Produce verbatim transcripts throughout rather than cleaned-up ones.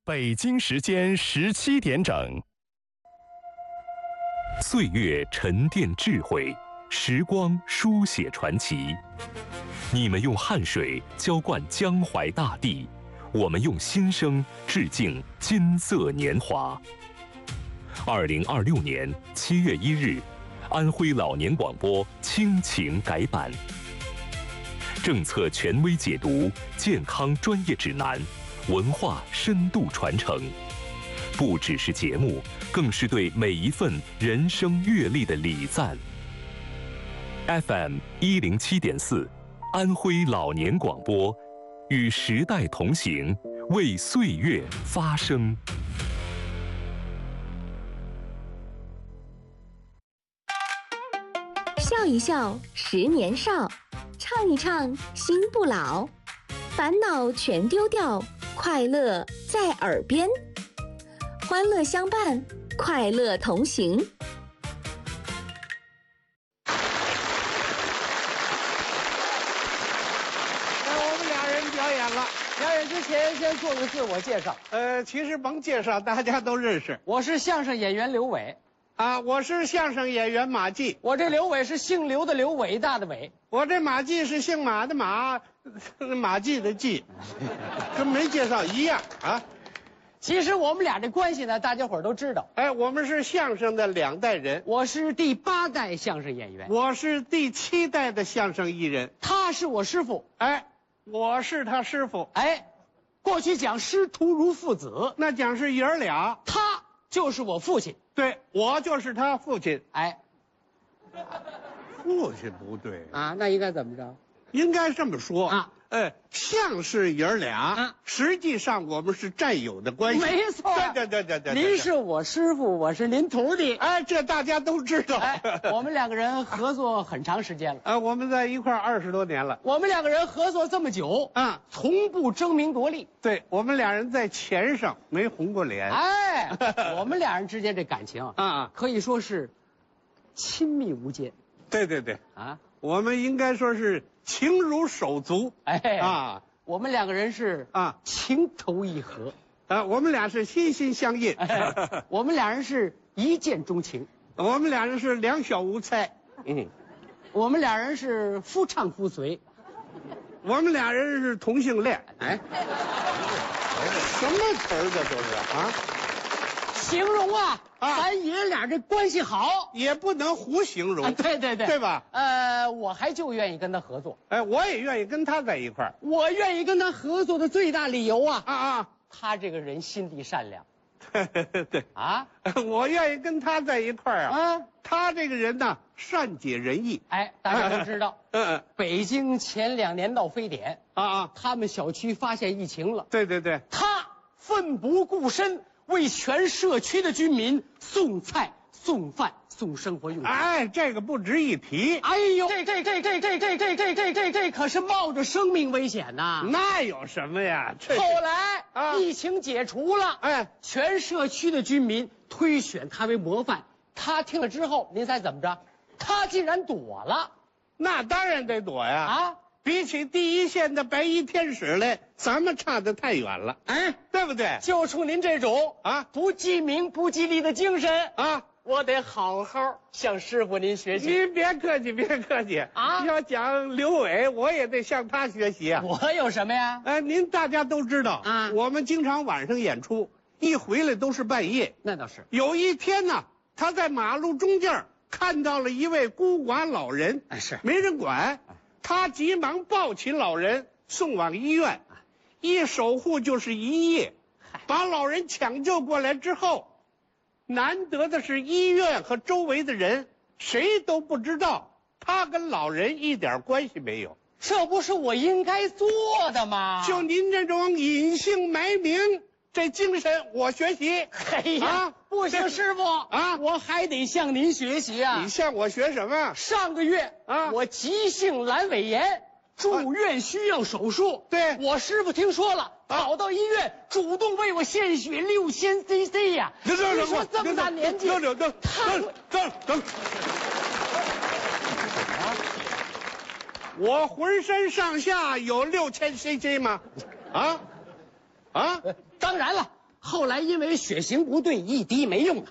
北京时间十七点整。 岁月沉淀智慧，时光书写传奇。你们用汗水浇灌江淮大地，我们用心声致敬金色年华。二零二六年七月一日，安徽老年广播亲情改版，政策权威解读，健康专业指南，文化深度传承。不只是节目，更是对每一份人生阅历的礼赞。F M 一零七点四，安徽老年广播，与时代同行，为岁月发声。 笑一笑，十年少；唱一唱，心不老。烦恼全丢掉，快乐在耳边。欢乐相伴，快乐同行。 我们俩人表演了。表演之前先做个自我介绍。 呃，其实甭介绍，大家都认识。 我是相声演员刘伟。 啊，我是相声演员马季。 我这刘伟是姓刘的刘，伟大的伟。 我这马季是姓马的马，马季的季，跟没介绍一样啊。 其实我们俩这关系呢，大家伙都知道。 哎，我们是相声的两代人。 我是第八代相声演员， 我是第七代的相声艺人。 他是我师傅， 哎，我是他师傅。 哎，过去讲师徒如父子， 那讲是爷儿俩。 他就是我父亲。 对，我就是他父亲。 哎， 父亲不对啊，那应该怎么着？ 应该这么说啊。 呃，像是爷儿俩， 啊， 实际上我们是战友的关系。 没错。 对对对对对。 您是我师傅，我是您徒弟。 哎，这大家都知道。 哎，我们两个人合作很长时间了。 啊，我们在一块二十多年了。 我们两个人合作这么久啊， 从不争名夺利。 对，我们俩人在钱上没红过脸。 哎，我们俩人之间这感情啊， 可以说是亲密无间。 对对对啊， 我们应该说是情如手足。 哎啊， 我们两个人是啊情投意合。 啊，我们俩是心心相印。 哎，我们俩人是一见钟情。 我们俩人是两小无猜。 嗯，我们俩人是夫唱妇随。 我们俩人是同性恋。 哎， 什么词儿这都是啊？ 形容啊， 啊咱爷俩这关系好， 也不能胡形容。 啊，对对对， 对吧？ 呃，我还就愿意跟他合作。 哎，我也愿意跟他在一块儿。 我愿意跟他合作的最大理由啊啊啊， 他这个人心地善良。 对对啊， 我愿意跟他在一块儿啊。 啊， 他这个人呢，善解人意。 哎，大家都知道， 嗯嗯北京前两年闹非典啊啊， 他们小区发现疫情了， 对对对， 他奋不顾身为全社区的居民送菜、送饭、送生活用品。 哎，这个不值一提。 哎呦，这这这这这这这这这这这可是冒着生命危险呐！ 那有什么呀？这后来啊疫情解除了， 哎， 全社区的居民推选他为模范。他听了之后，您猜怎么着？他竟然躲了那当然得躲呀！ 啊！ 比起第一线的白衣天使来，咱们差得太远了， 哎， 对不对？ 就冲您这种啊不记名不记利的精神啊， 我得好好向师傅您学习。 您别客气，别客气啊要讲刘伟，我也得向他学习啊。 我有什么呀？ 哎，您大家都知道啊我们经常晚上演出，一回来都是半夜。 那倒是。 有一天呢，他在马路中间看到了一位孤寡老人， 哎是没人管，他急忙抱起老人送往医院，一守护就是一夜，把老人抢救过来之后，难得的是医院和周围的人谁都不知道他跟老人一点关系没有。 这不是我应该做的吗？ 就您这种隐姓埋名这精神，我学习。 哎呀， 啊不行，师傅啊我还得向您学习啊！ 你向我学什么？ 上个月啊我急性阑尾炎，住院需要手术。 对我师傅听说了，跑到医院主动为我献血六千 C C 呀！ 等等你说这么大年纪， 等等等他等等等，我浑身上下有六千 C C 吗？啊啊！ 当然了， 后来因为血型不对，一滴没用了。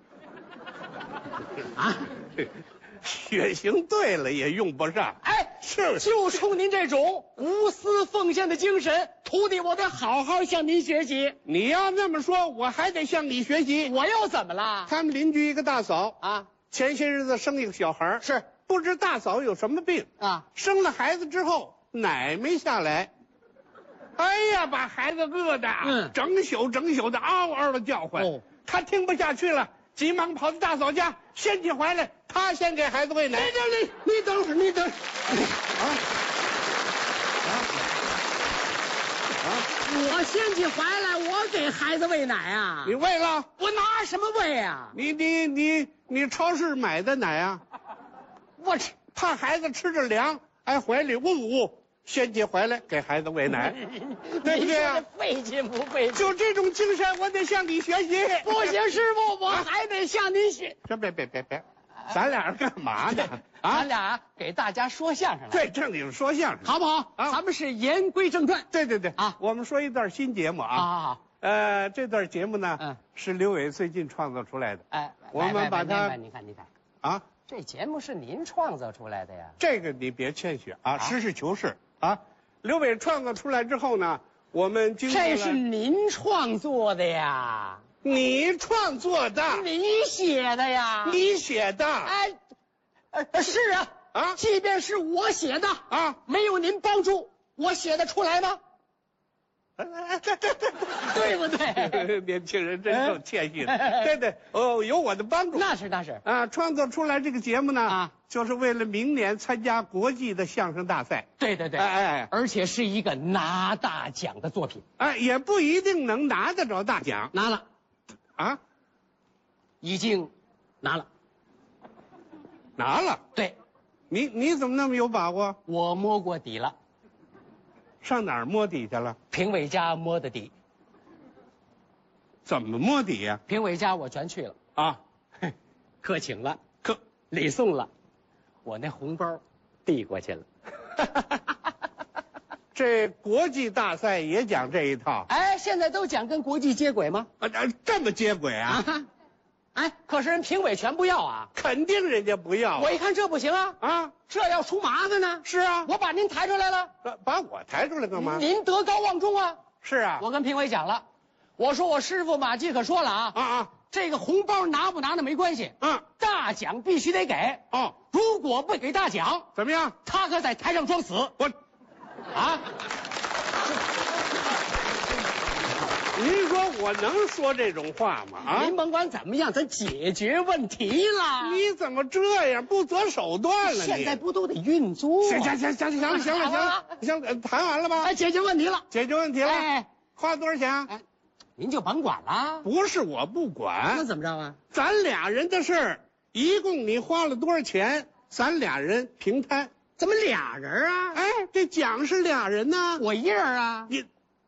啊， 血型对了也用不上。 哎， 是就冲您这种无私奉献的精神，徒弟我得好好向您学习。 你要那么说，我还得向你学习。 我又怎么了？ 他们邻居一个大嫂啊， 前些日子生一个小孩， 是不知大嫂有什么病啊？ 生了孩子之后奶没下来，哎呀，把孩子饿的， 嗯， 整宿整宿的嗷嗷的叫唤。哦，他听不下去了，急忙跑到大嫂家，掀起怀来，他先给孩子喂奶。 你等你你等会儿，你等会儿啊啊啊！ 我掀起怀来，我给孩子喂奶啊？ 你喂了？ 我拿什么喂啊？ 你你你你超市买的奶啊？ 我吃， 怕孩子吃着凉，哎，怀里呜呜，掀起怀来给孩子喂奶，对不对啊？ 费劲不费劲？ 就这种精神，我得向你学习。 不行，师傅，我还得向您学。 这别别别别，咱俩人干嘛呢？啊， 咱俩给大家说相声来。 对，正经说相声， 好不好？ 啊， 咱们是言归正传。 对对对啊， 我们说一段新节目啊。 啊， 呃，这段节目呢， 嗯， 是刘伟最近创作出来的。 哎， 我们把它， 你看你看啊， 这节目是您创作出来的呀？ 这个你别谦虚啊， 啊实事求是啊。刘伟创作出来之后呢，我们经过了这是您创作的呀？ 你创作的， 你写的呀？ 你写的， 哎，呃，是啊， 啊， 即便是我写的啊， 没有您帮助，我写得出来吗？对不对？ 年轻人真够谦虚的。对对，哦，有我的帮助。 那是那是啊，创作出来这个节目呢， 啊， 就是为了明年参加国际的相声大赛。 对对对， 哎哎哎， 而且是一个拿大奖的作品。 哎，也不一定能拿得着大奖。 拿了， 啊， 已经拿了。 拿了。 对， 你你怎么那么有把握？ 我摸过底了。 上哪儿摸底去了？ 评委家摸的底。 怎么摸底呀？ 评委家我全去了啊， 客请了， 可礼送了，我那红包递过去了。 这国际大赛也讲这一套。 哎，现在都讲跟国际接轨吗？ 啊，这么接轨啊？ 啊，哎，可是人评委全不要啊！ 肯定人家不要。 我一看这不行啊！ 啊， 这要出麻烦呢。 是啊， 我把您抬出来了， 把我抬出来干嘛？ 您德高望重啊！ 是啊， 我跟评委讲了，我说我师傅马季可说了啊啊啊， 这个红包拿不拿的没关系， 嗯， 大奖必须得给。 哦， 如果不给大奖， 怎么样？ 他可在台上装死。 我， 啊。 您说我能说这种话吗？啊， 您甭管怎么样，咱解决问题了。 你怎么这样不择手段了？ 现在不都得运作？ 行行行行行了行了行了行了，谈完了吧？ 哎，解决问题了， 解决问题了。 哎， 花多少钱？ 哎，您就甭管了。 不是我不管， 那怎么着啊？ 咱俩人的事儿，一共你花了多少钱？咱俩人平摊。 怎么俩人啊？ 哎，这奖是俩人呢。 我一人啊。 你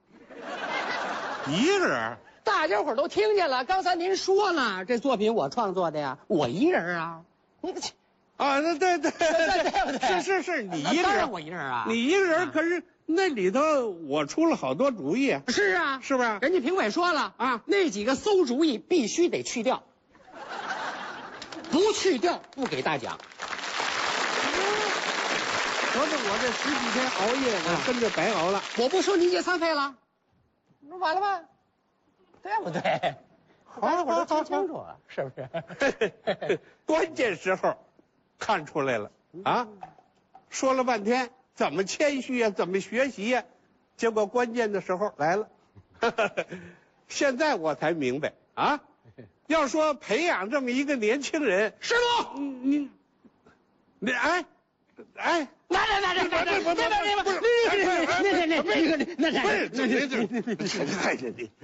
一个人？ 大家伙都听见了，刚才您说了，这作品我创作的呀，我一人啊。你啊，那对对对对不对？ 是是是，你一个当然人， 我一人啊。 你一个人，可是那里头我出了好多主意。 是啊， 是不是？ 人家评委说了啊， 那几个馊主意必须得去掉，不去掉不给大奖。 合着我这十几天熬夜，我跟着白熬了。 我不收您这餐费了，那完了吧？对不对？大家伙都听清楚了，是不是？ 关键时候看出来了啊！说了半天怎么谦虚呀，怎么学习呀，结果关键的时候来了。现在我才明白啊！要说培养这么一个年轻人， 师傅， 你你哎哎。 拿着拿着拿着，别别别别，那那那那那那那， 不是这这这，害着你。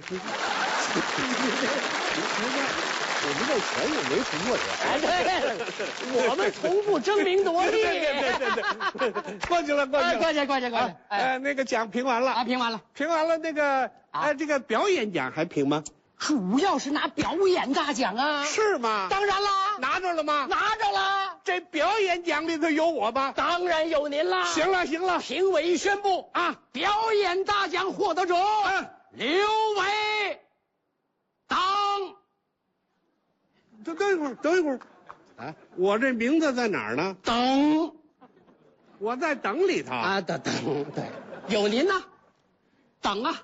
我们这钱也没存过钱。 哎，对，我们从不争名夺利。 对对对对，过去了过去了， 过去过去过去。 哎，那个奖评完了啊，评完了， 评完了，那个哎，这个表演奖还评吗？ 主要是拿表演大奖啊。 是吗？ 当然啦。 拿着了吗？ 拿着了。 这表演奖里头有我吧？ 当然有您啦。 行了行了， 评委宣布啊，表演大奖获得者刘伟。 会儿，等一会儿， 啊， 我这名字在哪儿呢？ 等我在等里头。 啊，等等，对，有您呢，等啊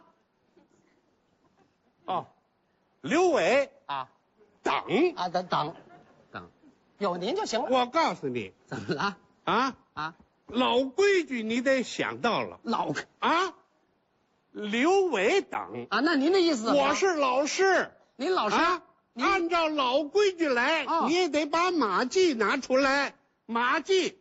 哦，刘伟， 啊等。 啊，等等等，有您就行了。 我告诉你怎么了啊， 啊？ 老规矩你得想到了老啊。刘伟等， 啊，那您的意思怎么样？ 我是老师。 您老师， 啊， 您按照老规矩来， 哦你也得把马季拿出来。马季